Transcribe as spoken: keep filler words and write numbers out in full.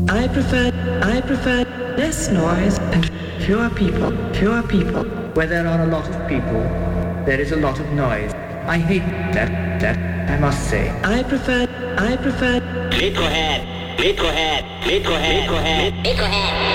I prefer, I prefer less noise and fewer people, fewer people. Where there are a lot of people, there is a lot of noise. I hate that, that, I must say. I prefer, I prefer Liquorhead, Liquorhead, Liquorhead, Liquorhead, Liquorhead.